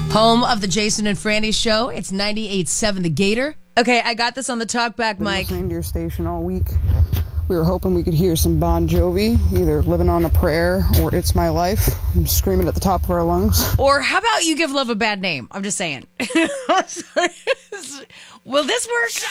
Home of the Jason and Franny Show. It's 98.7 The Gator. Okay, I got this on the talkback mic. Listening to your station all week. We were hoping we could hear some Bon Jovi, either Living on a Prayer or It's My Life. I'm screaming at the top of our lungs. Or how about you give love a bad name? I'm just saying. Will this work?